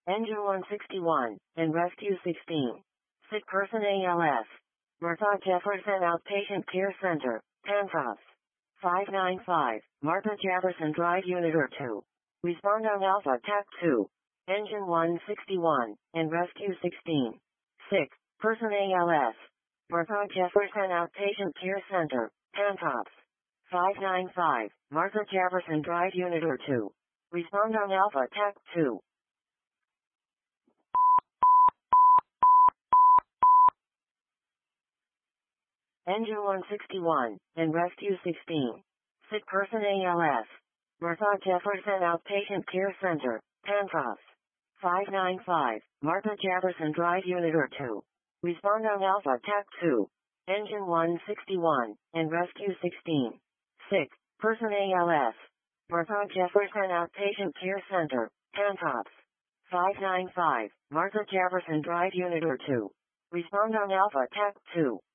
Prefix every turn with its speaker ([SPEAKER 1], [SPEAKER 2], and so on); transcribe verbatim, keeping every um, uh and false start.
[SPEAKER 1] Engine one sixty-one, and Rescue sixteen. Sick person A L S. Bertha Jefferson Outpatient Care Center, handcuffs. five nine five, Martha Jefferson Drive Unit or two. Respond on Alpha T A C two. Engine one sixty-one, and Rescue sixteen. Sick person A L S. Bertha Jefferson Outpatient Care Center, handcuffs. five nine five, Martha Jefferson Drive Unit or two. Respond on Alpha T A C two. Engine one sixty-one, and Rescue sixteen. Sick person A L S. Bertha Jefferson Outpatient Care Center, handcuffs. five nine five, Martha Jefferson Drive Unit or two. Respond on Alpha T A C two. Engine one sixty-one, and Rescue sixteen. Sick person A L S. Bertha Jefferson Outpatient Care Center, handcuffs. five nine five, Martha Jefferson Drive Unit or two. Respond on Alpha T A C two.